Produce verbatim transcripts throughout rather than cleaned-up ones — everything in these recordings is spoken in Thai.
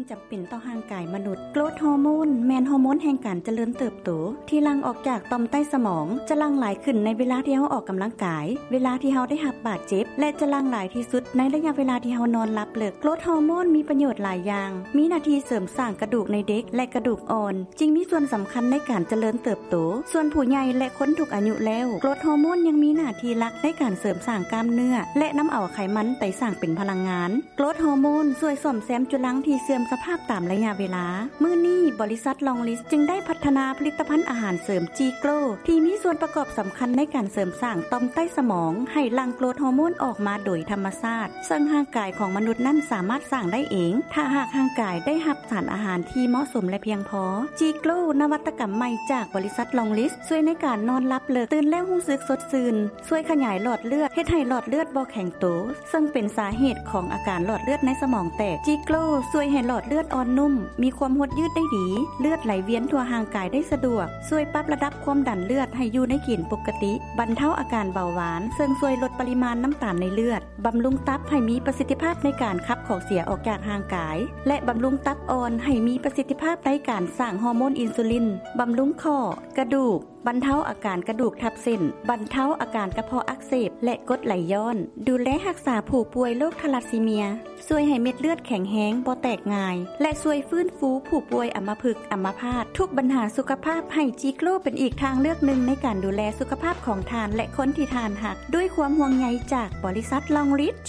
จำเป็นต่อร่างกายมนุษย์โกรทฮอร์โมนแม่นฮอร์โมนแห่งการเจริญเติบโตที่หลั่งออกจากต่อมใต้สมองจะหลั่งหลายขึ้นในเวลาที่เฮาออกกำลังกายเวลาที่เฮาได้รับบาดเจ็บและจะหลั่งหลายที่สุดในระยะเวลาที่เฮานอนหลับเลิกโกรทฮอร์โมนมีประโยชน์หลายอย่างมีหน้าที่เสริมสร้างกระดูกในเด็กและกระดูกอ่อนจึงมีส่วนสำคัญในการเจริญเติบโตส่วนผู้ใหญ่และคนทุกอายุแล้วโกรทฮอร์โมนยังมีหน้าที่หลักในการเสริมสร้างกล้ามเนื้อและนำเอาไขมันไปสร้างเป็นพลังงานโกรทฮอร์โมนช่วยซ่อมแซมจุลังที่เสื่อมสภาพตามระยะเวลามื้อนี้บริษัทลองลิสจึงได้พัฒนาผลิตภัณฑ์อาหารเสริมจีโกลที่มีส่วนประกอบสำคัญในการเสริมสร้างต่อมใต้สมองให้หลั่งโกรทฮอร์โมนออกมาโดยธรรมชาติซึ่งร่างกายของมนุษย์นั้นสามารถสร้างได้เองถ้าหากร่างกายได้รับสารอาหารที่เหมาะสมและเพียงพอจีโกลนวัตกรรมใหม่จากบริษัทลองลิสช่วยในการนอนหลับเลิกตื่นแล้วรู้สึกสดชื่นช่วยขยายหลอดเลือดเฮ็ดให้หลอดเลือดบ่แข็งโตซึ่งเป็นสาเหตุของอาการหลอดเลือดในสมองแตกจีโกลช่วยให้หลอดเลือดอ่อนนุ่มมีความหดยืดได้ดีเลือดไหลเวียนทั่วร่างกายได้สะดวกช่วยปรับระดับความดันเลือดให้อยู่ในเกณฑ์ปกติบรรเทาอาการเบาหวานซึ่งช่วยลดปริมาณน้ำตาลในเลือดบำรุงตับให้มีประสิทธิภาพในการขับของเสียออกจากร่างกายและบำรุงตับอ่อนให้มีประสิทธิภาพในการสร้างฮอร์โมนอินซูลินบำรุงข้อกระดูกบรรเทาอาการกระดูกทับเส้นบรรเทาอาการกระเพาะอักเสบและกรดไหลย้อนดูแลรักษาผู้ป่วยโรคทาลัสซีเมียช่วยให้เม็ดเลือดแข็งแรงบ่แตกง่ายและช่วยฟื้นฟูผู้ป่วยอัมพฤกษ์อัมพาตทุกปัญหาสุขภาพให้จีโกลเป็นอีกทางเลือกหนึ่งในการดูแลสุขภาพของทานและคนที่ทานหักด้วยความห่วงใยจากบริษัทลองริช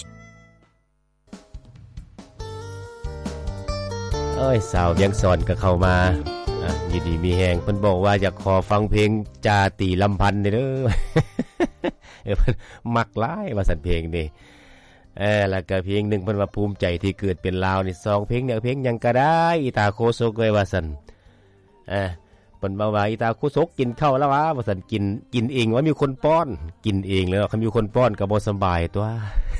เอ้ยสาวยังสอนก็เข้ามาอ่ะยินดีมีแฮงเพิ่นบอกว่าอยากขอฟังเพลงจาตีลำพันธ์เด้อ เออเพิ่นมักหลายว่าซั่นเพลงนี่เออแล้วก็เพลงนึงเพิ่นว่าภูมิใจที่เกิดเป็นลาวนี่สองเพลงเนี่ยเพลงหยังก็ได้อีตาโคโซกเว้ยว่าซั่นเออเพิ่นบอกว่าอีตาโคโซกกินข้าวแล้ววะว่าซั่นกินกินเองว่ามีคนป้อนกินเองแล้วคันมีคนป้อนก็บ่สบายตัว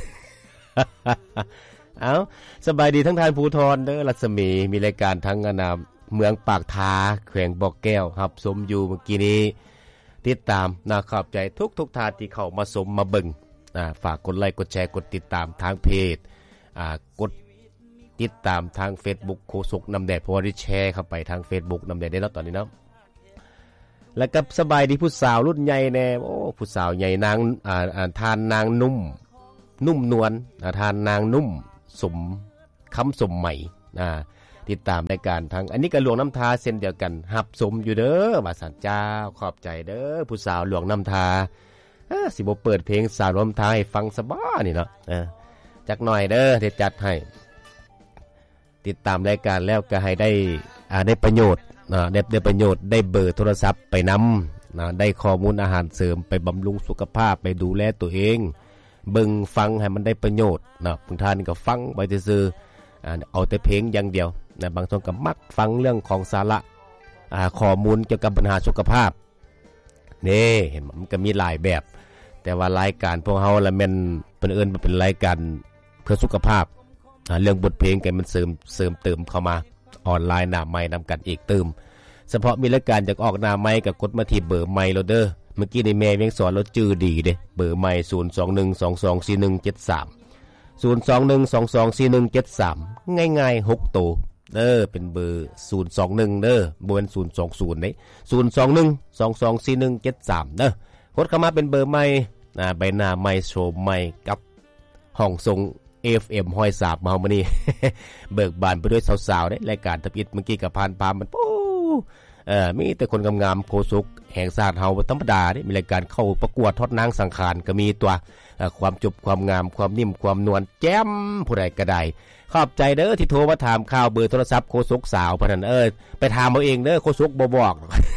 เอ้าสบายดีทั้งทานภูทรเด้อรัศมีมีรายการทั้งอนาเมืองปากทาแขวงบ่อแก้วครับสมอยู่เมื่อกี้นี้ติดตามน่าขอบใจทุกๆทานที่เข้ามาสมมาเบิ่งอ่าฝากกดไลค์กดแชร์กดติดตามทางเพจอ่ากดติดตามทาง Facebook โคศกน้ำแดดเพราะว่าได้แชร์เข้าไปทาง Facebook น้ำแดดได้แล้วตอนนี้เนาะแล้วก็สบายดีผู้สาวรุ่นใหญ่แน่โอ้ผู้สาวใหญ่นางอ่าอ่าทานนางนุ่มนุ่มนวลอ่าทานนางนุ่มสมคำสมใหม่อ่าติดตามรายการทั้งอันนี้ก็หลวงน้ำทาเส้นเดียวกันหับสมอยู่เด้อว่าสันเจ้าขอบใจเด้อผู้สาวหลวงน้ำทาสิบ่เปิดเพลงสาวหลวงน้ำทาให้ฟังซะบ้านี่เนาะเออจักหน่อยเด้อเดี๋ยวจัดให้ติดตามรายการแล้วก็ให้ได้อ่าได้ประโยชน์นะได้ได้ประโยชน์ได้เบอร์โทรศัพท์ไปนำนะได้ข้อมูลอาหารเสริมไปบำรุงสุขภาพไปดูแลตัวเองเบิ่งฟังให้มันได้ประโยชน์นะบางท่านก็ฟังไปซื่อๆเอาแต่เพลงอย่างเดียวนะบางท่านก็มักฟังเรื่องของสาระอ่าข้อมูลเกี่ยวกับปัญหาสุขภาพนี่เห็นมันก็มีหลายแบบแต่ว่ารายการพวกเฮาละแม่นเพิ่นเอิ้นว่าเป็นรายการเพื่อสุขภาพอ่าเรื่องบทเพลงกันมันเสริมเสริมเติมเข้ามาออนไลน์หน้าใหม่นำกันอีกเติมเฉพาะมีรายการจากออกหน้าใหม่ก็กดมาที่เบอร์ใหม่แล้วเด้อเมื่อกี้ในแม่เวียงสอนเราจื้อดีเด้เบอร์ใหม่ศูนย์ สอง หนึ่ง สอง สอง สี่ หนึ่ง เจ็ด สาม ศูนย์ สอง หนึ่ง สอง สอง สี่ หนึ่ง เจ็ด สามง่ายๆหกตัวเด้อเป็นเบอร์ศูนย์ สอง หนึ่งเด้อบ่แม่นศูนย์ สอง ศูนย์เด้ศูนย์ สอง หนึ่ง สอง สอง สี่ หนึ่ง เจ็ด สามเด้อกดเข้ามาเป็นเบอร์ใหม่อ่าใบหน้าใหม่โฉมใหม่กับห้องทรง เอ เอฟ เอ็ม ห้อยสาบมาเฮามื้อนี้ เบิกบานไปด้วยสาวๆเด้รายการทับอิดเมื่อกี้ก็ผ่านพามันปู้เอ่อมีแต่คนงามๆโคสุกแห่งชาติเฮาบ่ธรรมดาเด้มีรายการเข้าประกวดทอดนางสังขารก็มีตัวความจบความงามความนิ่มความนวลแจ่มผู้ใดก็ได้ขอบใจเด้อที่โทรมาถามข่าวเบอร์โทรศัพท์โคสุกสาวพะนั้นเออไปถามเอาเองเด้อโคสุกบ่บอก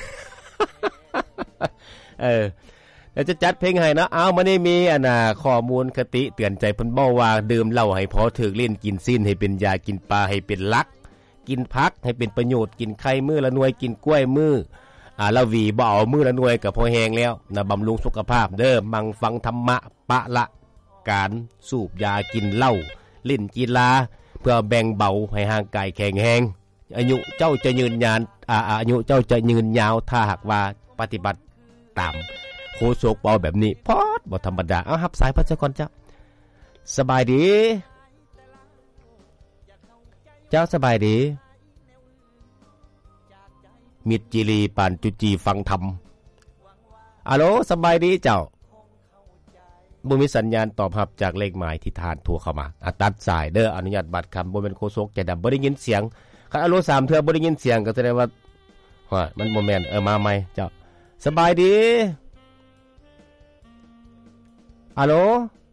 เออแล้วจะจัดเพลงให้นะเอามานี่มีอันน่ะข้อมูลคติเตือนใจเพิ่นเว้าว่าดื่มเหล้าให้พอถึกลิ้นกินสิ้นให้เป็นยากินปลาให้เป็นลักกินผักให้เป็นประโยชน์กินไข่มื้อละหน่วยกินกล้วยมื้ออ่าละหวีบ่เอามื้อละหน่วยก็พอแห้งแล้วนะบำรุงสุขภาพเด้อมั่งฟังธรรมะปะละการสูบยากินเหล้าเล่นกีฬาเพื่อแบ่งเบาให้ร่างกายแข็งแรงอายุเจ้าจะยืนยานอ่าอายุเจ้าจะยืนยาวถ้าหากว่าปฏิบัติตามโคโศกเบาแบบนี้พอดบ่ธรรมดาเอารับสายพัชกรจ้ะสบายดีเจ้าสบายดีมิตรจิรีปานจุจีฟังธรรมอะโหลสบายดีเจ้าบ่มีสัญญาณตอบรับจากเลขหมายที่ทานโทรเข้ามาอ่ะตัดสายเด้ออนุญาตบัตรคำบ่แม่นโฆษกใจดำบ่ได้ยินเสียงคันอะโหลสามเทื่อบ่ได้ยินเสียงก็แสดงว่าว่ามันบ่แม่นเออมาใหม่เจ้าสบายดีอะโหล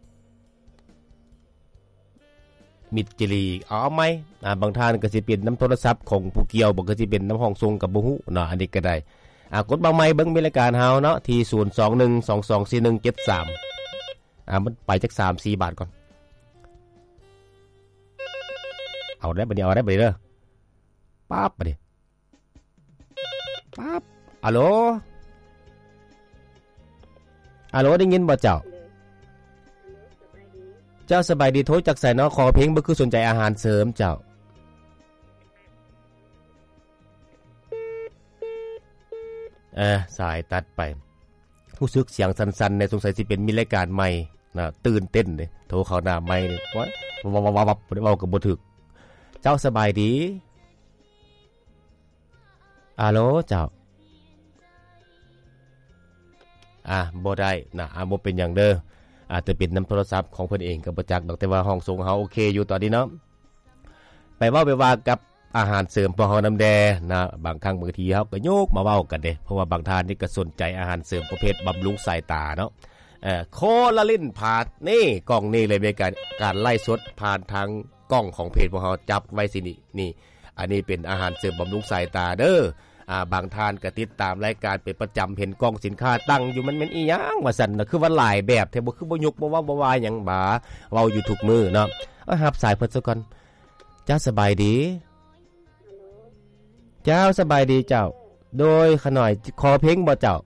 มิตรจิรีเอาไหมอ่าบางท่านก็สิเป็นน้ำโทรศัพท์ของผู้เกี่ยวบ่ก็สิเป็นน้ำห้องทรงกับบ่ฮู้เนาะอันนี้ก็ได้อ่ากดบางไม้เบิ่งมีรายการเฮาเนาะที่ศูนย์ สอง หนึ่ง สอง สอง สี่ หนึ่ง เจ็ด สามอ่ามันไปจัก สามสี่ บาทก่อนเอาได้บัดนี้เอาได้บัดนี้เด้อปั๊บบัดนี้ปั๊บอะโหลอะโหลได้ยินบ่เจ้าเจ้าสบายดีโทรจากไสเนาะขอเพลงบ่คือสนใจอาหารเสริมเจ้าเออสายตัดไปรู้สึกเสียงสั่นๆในสงสัยสิเป็นมีรายการใหม่นะตื่นเต้นเด้โทรเข้าหน้าไมค์นี่ว้ายวับๆๆๆบ่ได้เว้าก็บ่ถูกเจ้าสบายดีอะโหลเจ้าอ่ะบ่ได้นะอ่ะบ่เป็นหยังเด้ออาจจะเป็นน้ำโทรศัพท์ของเพิ่นเองก็บ่จักดอกแต่ว่าห้องส่งเฮาโอเคอยู่ตอนนี้เนาะไปเว้าไปว่ากับอาหารเสริมพอเฮานำแดนะบางครั้งบางทีเฮาก็โยกมาเว้ากันเด้เพราะว่าบางท่านนี่ก็สนใจอาหารเสริมประเภทบำรุงสายตาเนาะเอ่อโคลาลินพาดนี่กล้องนี่เลยมีการการไล่สดผ่านทางกล้องของเพจพวกเฮาจับไว้สินี่นี่อันนี้เป็นอาหารเสริมบำรุงสายตาเด้ออ่าบางท่านก็ติดตามรายการเป็นประจำเห็นกล้องสินค้าตั้งอยู่มันแม่นอีหยังว่าซั่นน่ะคือว่าหลายแบบแท้บ่คือบ่ยกบ่ว่าบ่ว่าหยังบาเว้าอยู่ทุกมื้อเนาะเอารับสายเพิ่นซะก่อนเจ้าสบายดีเจ้าสบายดีเจ้าโดยขน่อยขอเพลงบ่เจ้า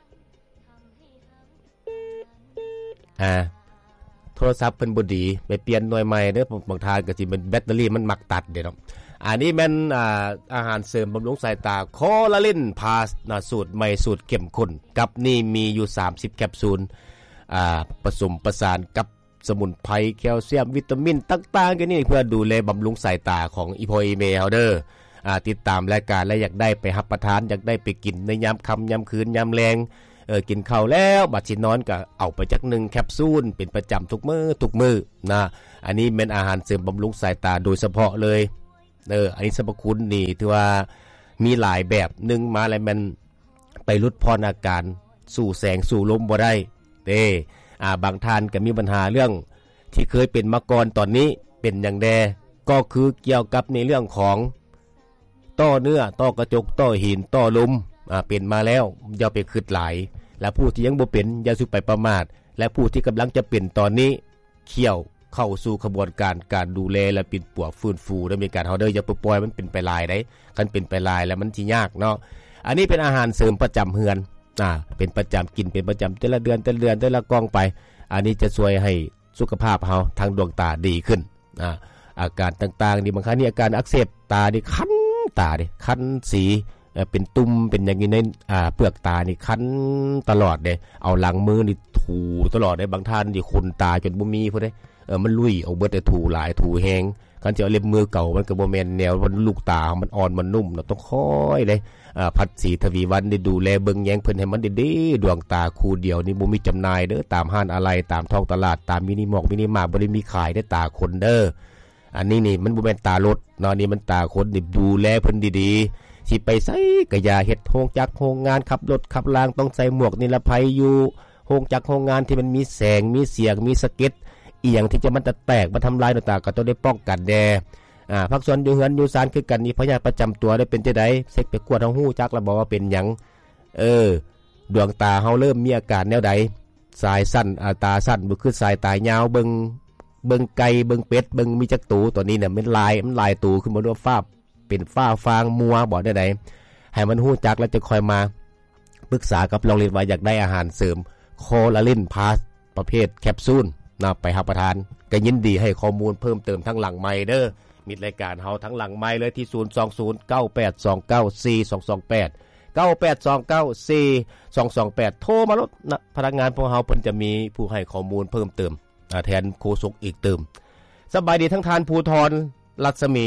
อ่าโทรศัพท์เพิ่นบ่ดีไปเปลี่ยนหน่วยใหม่เด้อบางทานก็สิมันแบตเตอรี่มันมักตัดเด้เนาะอันนี้แม่นอ่าอาหารเสริมบำรุงสายตาโคลาลินพาสนะสูตรใหม่สูตรเข้มข้นกับนี่มีอยู่สามสิบแคปซูลอ่าผสมประสานกับสมุนไพรแคลเซียมวิตามินต่างๆกันนี่เพื่อดูแลบำรุงสายตาของอีพออีเมเฮาเด้ออ่าติดตามรายการและอยากได้ไปรับประทานอยากได้ไปกินในยามค่ำยามคืนยามแลงเออกินข้าวแล้วบัดสินอนก็เอาไปจักหนึ่งแคปซูลเป็นประจำทุกมื้อทุกมื้อนะอันนี้เป็นอาหารเสริมบำรุงสายตาโดยเฉพาะเลยเอออันนี้สรรพคุณนี่ถือว่ามีหลายแบบหนึ่งมาแล้วมันไปลดพรอาการสู่แสงสู่ลมบ่ได้เด้อ่าบางท่านก็มีปัญหาเรื่องที่เคยเป็นมาก่อนตอนนี้เป็นอย่างแดก็คือเกี่ยวกับในเรื่องของต้อเนื้อต้อกระจกต้อหินต้อลมอ่าเป็นมาแล้วอย่าไปคิดหลายและผู้ที่ยังบ่เป็นอย่าสุไปประมาทและผู้ที่กำลังจะเป็นตอนนี้เขี่ยวเข้าสู่กระบวนการการดูแลและปิดปวกฟื้นฟูดำเนินการเฮาเด้ออย่าปล่อยมันเป็นไปลายได้คันเป็นไปลายแล้วมันสิยากเนาะอันนี้เป็นอาหารเสริมประจำเฮือนอ่าเป็นประจำกินเป็นประจำแต่ละเดือนแต่ละเดือนแต่ละกล่องไปอันนี้จะช่วยให้สุขภาพเฮาทางดวงตาดีขึ้นอ่าอาการต่างๆนี่บางครั้งนี่อาการอักเสบตานี่คันตาดิคันสีเป็นตุ่มเป็นอย่างนี้ในอ่าเปลือกตานี่คันตลอดเด้เอาหลังมือนี่ถูตลอดได้บางท่านนี่ขุ่นตาจนบ่มีพุ่นเด้เออมันลุยเอาเบิดแต่ถูหลายถูแฮงคันสิเอาเล็บมือเก่ามันก็บ่แม่นแนวมันลูกตามันอ่อนมันนุ่มเนาะต้องค่อยเด้อ่าพัดสีทวีวันได้ดูแลเบิ่งแยงเพิ่นให้มันดีๆดวงตาคู่เดียวนี่บ่มีจำหน่ายเด้อตามห้างอะไรตามท้องตลาดตามมินิมอกมินิมาร์ทบ่ได้มีขายได้ตาคนเด้ออันนี้นี่มันบ่แม่นตารถเนาะนี่มันตาคนนี่ดูแลเพิ่นดีๆสิไปไสก็อย่าเฮ็ดโรงจักรโรงงานขับรถขับรางต้องใส่หมวกนิรภัยอยู่โรงจักรโรงงานที่มันมีแสงมีเสียงมีสะเก็ดอีหยังที่จะมันจะแตกมาทำลายดวงตาก็ต้องได้ป้องกันแดอ่าพักส่วนอยู่เฮือนอยู่ศาลคือกันนี่พยาธิประจำตัวได้เป็นจังได๋เช็คไปกวดเฮาฮู้จักแล้วบอกว่าเป็นหยังเออดวงตาเฮาเริ่มมีอาการแนวใดสายสั้นอ่าตาสั้นบ่คือสายตายาวเบิ่งเบิ่งไก่เบิ่งเป็ดเบิ่งมีจักตูตัวนี้น่ะมันลายมันลายตูขึ้นบ่รู้ว่าฟ้าเป็นฟ้าฟางมัวบ่ได้ใดให้มันฮู้จักแล้วจะค่อยมาปรึกษากับโรงเรียนว่าอยากได้อาหารเสริมโคลาลินพาสประเภทแคปซูลนะไปรับประทานก็ยินดีให้ข้อมูลเพิ่มเติมทั้งหลังไมค์เด้อมีรายการเฮาทั้งหลังไมค์เลยที่ศูนย์ สอง ศูนย์ เก้า แปด สอง เก้า สี่ สอง สอง แปด เก้า แปด สอง เก้า สี่ สอง สอง แปดโทรมาลดนะพนักงานพวกเฮาเพิ่นจะมีผู้ให้ข้อมูลเพิ่มเติมแทนโฆษกอีกเติมสบายดีทั้งทานภูธรรัศมี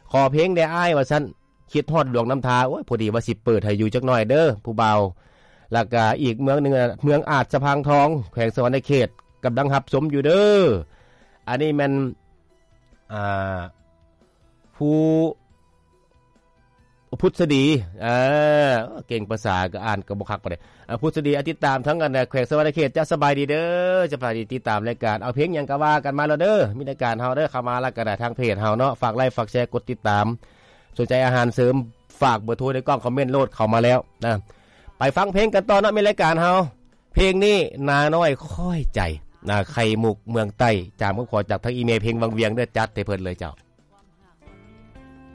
ขอเพลงได้อ้ายว่าซั่นคิดฮอดหลวงน้ำทาโอ้ยพอดีว่าสิเปิดให้อยู่จักหน่อยเด้อผู้เบาแล้วก็อีกเมืองนึงเมืองอาจสะพังทองแขวงสวรรณเขตกำลังรับชมอยู่เด้ออันนี้มันอ่าผู้พุทธดีเออเก่งภาษาก็อ่านก็บ่คักปานใดพุทธดีติดตามทั้งกันแขวงสวรรณเขตจะสบายดีเด้อจะพาดีติดตามรายการเอาเพลงหยังก็ว่ากันมาแล้วเด้อมีรายการเฮาเด้อเข้ามาแล้วก็ได้ทางเพจเฮาเนาะฝากไลค์ฝากแชร์กดติดตามสนใจอาหารเสริมฝากเบอร์โทรในกล้องคอมเมนต์โหลดเข้ามาแล้วนะไปฟังเพลงกันต่อเนาะมีรายการเฮาเพลงนี้นาน้อยค่อยใจนาไข่มุกเมืองใต้จามก็ขอจากทางอีเมลเพลงวังเวียงเด้อจัดให้เพิ่นเลยเจ้า